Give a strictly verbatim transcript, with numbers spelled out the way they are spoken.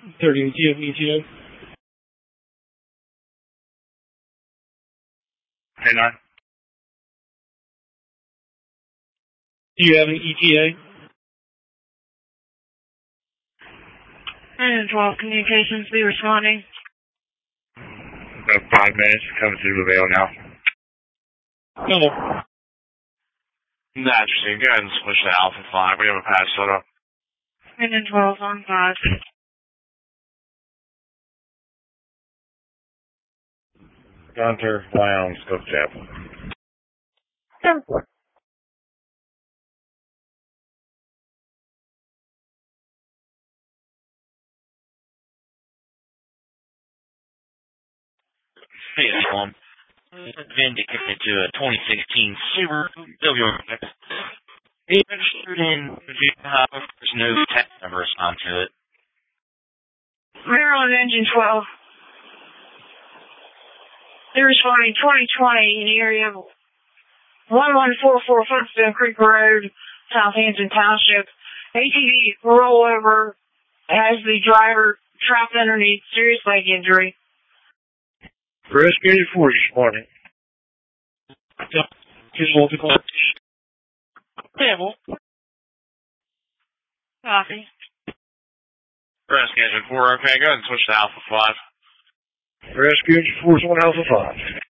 thirty E T O, E T O. Hey, nine. Do you have an E T A? nine twelve Communications, be responding. About five minutes, coming through the veil now. Hello. Interesting. Go ahead and switch to Alpha five. We have a patch set up. nine twelve on five. Gunter, fly on, scope jab. ten four. Hey, Storm. Vindicated to a twenty sixteen Subaru W R X. It registered in Virginia. There's no tax number assigned to it. Maryland Engine twelve. They're responding twenty twenty in the area of one one four four Flintstone Creek Road, Southampton Township. A T V rollover has the driver trapped underneath, serious leg injury. Rescue eighty-four responding. Yep. Here's multiple. Devil. Copy. Rescue eighty-four, okay, go ahead and switch to Alpha five. Rescue eighty-four is on Alpha five.